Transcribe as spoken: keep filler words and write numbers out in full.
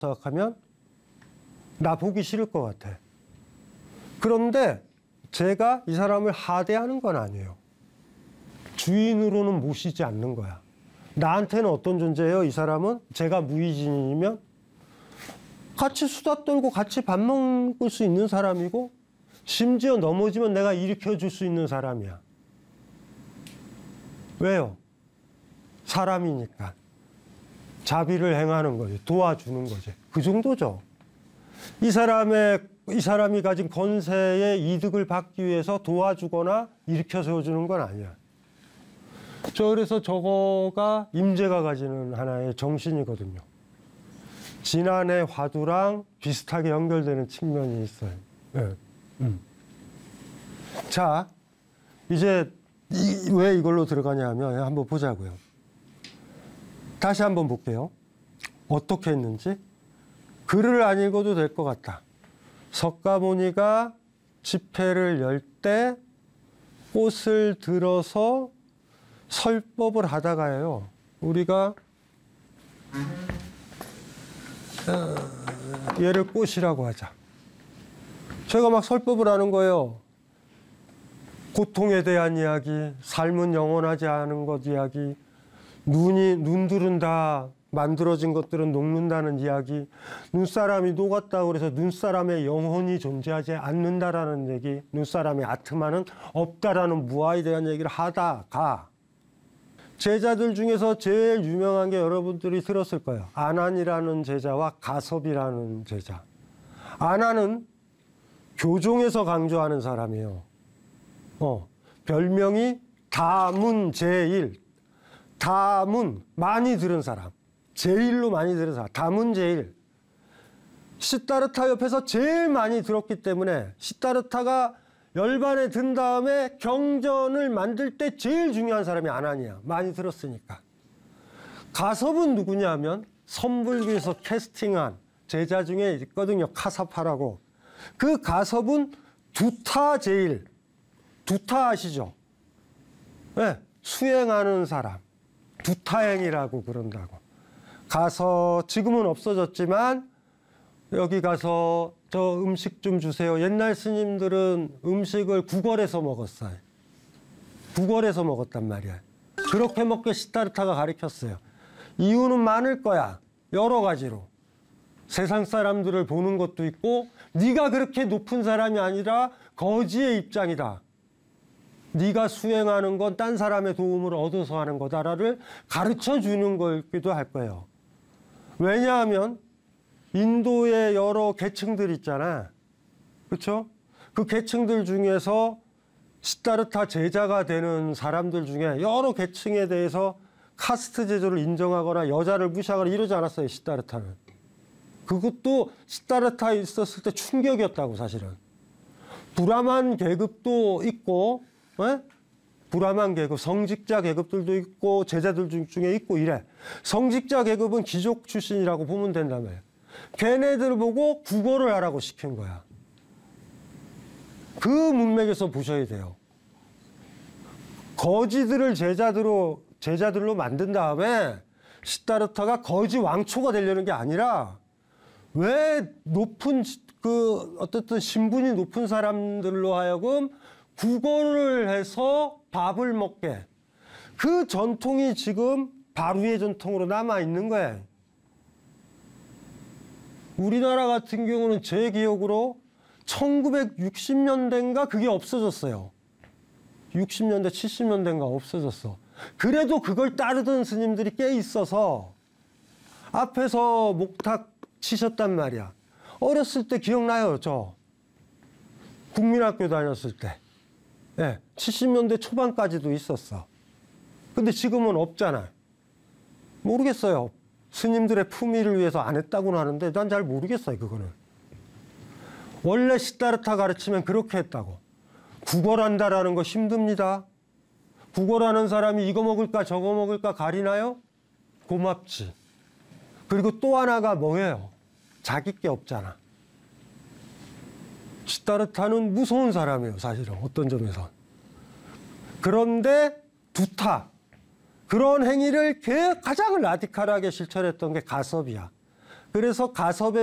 생각하면 나 보기 싫을 것 같아. 그런데 제가 이 사람을 하대하는 건 아니에요. 주인으로는 모시지 않는 거야. 나한테는 어떤 존재예요? 이 사람은 제가 무의진이면 같이 수다 떨고 같이 밥 먹을 수 있는 사람이고 심지어 넘어지면 내가 일으켜 줄 수 있는 사람이야. 왜요? 사람이니까. 자비를 행하는 거지. 도와주는 거지. 그 정도죠. 이 사람의, 이 사람이 가진 권세의 이득을 받기 위해서 도와주거나 일으켜 세워주는 건 아니야. 저 그래서 저거가 임재가 가지는 하나의 정신이거든요. 지난해 화두랑 비슷하게 연결되는 측면이 있어요. 네. 음. 자, 이제 이, 왜 이걸로 들어가냐 하면 한번 보자고요. 다시 한번 볼게요. 어떻게 했는지. 글을 안 읽어도 될 것 같다. 석가모니가 집회를 열 때 꽃을 들어서 설법을 하다가요. 우리가 어, 얘를 꽃이라고 하자. 제가 막 설법을 하는 거예요. 고통에 대한 이야기, 삶은 영원하지 않은 것 이야기, 눈이, 눈들은 다 만들어진 것들은 녹는다는 이야기, 눈사람이 녹았다고 그래서 눈사람의 영혼이 존재하지 않는다라는 얘기, 눈사람의 아트만은 없다라는 무아에 대한 얘기를 하다가 제자들 중에서 제일 유명한 게 여러분들이 들었을 거예요. 아난이라는 제자와 가섭이라는 제자. 아난은 교종에서 강조하는 사람이에요. 어, 별명이 다문제일. 다문, 많이 들은 사람. 제일로 많이 들은 사람. 다문제일. 시다르타 옆에서 제일 많이 들었기 때문에 시다르타가 열반에 든 다음에 경전을 만들 때 제일 중요한 사람이 아난이야. 많이 들었으니까. 가섭은 누구냐면 선불교에서 캐스팅한 제자 중에 있거든요. 카사파라고. 그 가섭은 두타제일. 두타 아시죠? 네, 수행하는 사람. 두타행이라고 그런다고. 가서 지금은 없어졌지만 여기 가서 저 음식 좀 주세요. 옛날 스님들은 음식을 구걸해서 먹었어요. 구걸해서 먹었단 말이야. 그렇게 먹게 시다르타가 가르쳤어요. 이유는 많을 거야. 여러 가지로. 세상 사람들을 보는 것도 있고 네가 그렇게 높은 사람이 아니라 거지의 입장이다. 네가 수행하는 건 딴 사람의 도움을 얻어서 하는 거다라를 가르쳐주는 거기도 할 거예요. 왜냐하면 인도의 여러 계층들 있잖아. 그렇죠? 그 계층들 중에서 시다르타 제자가 되는 사람들 중에 여러 계층에 대해서 카스트 제도를 인정하거나 여자를 무시하거나 이러지 않았어요. 시다르타는. 그것도 시다르타에 있었을 때 충격이었다고 사실은. 브라만 계급도 있고 에? 브라만 계급, 성직자 계급들도 있고 제자들 중에 있고 이래. 성직자 계급은 귀족 출신이라고 보면 된다며. 걔네들 보고 국어를 하라고 시킨 거야. 그 문맥에서 보셔야 돼요. 거지들을 제자들로, 제자들로 만든 다음에 시다르타가 거지 왕초가 되려는 게 아니라 왜 높은 그 어떻든 신분이 높은 사람들로 하여금 국어를 해서 밥을 먹게. 그 전통이 지금 바루의 전통으로 남아있는 거예요. 우리나라 같은 경우는 제 기억으로 천구백육십 년대인가 그게 없어졌어요. 육십 년대, 칠십 년대인가 없어졌어. 그래도 그걸 따르던 스님들이 꽤 있어서 앞에서 목탁 치셨단 말이야. 어렸을 때 기억나요, 저. 국민학교 다녔을 때. 네, 칠십 년대 초반까지도 있었어. 근데 지금은 없잖아. 모르겠어요. 스님들의 품위를 위해서 안 했다고는 하는데 난 잘 모르겠어요, 그거는. 원래 시다르타 가르치면 그렇게 했다고. 구걸한다라는 거 힘듭니다. 구걸하는 사람이 이거 먹을까 저거 먹을까 가리나요? 고맙지. 그리고 또 하나가 뭐예요? 자기 게 없잖아. 시다르타는 무서운 사람이에요, 사실은. 어떤 점에서. 그런데 두타. 그런 행위를 가장 라디칼하게 실천했던 게 가섭이야. 그래서 가섭의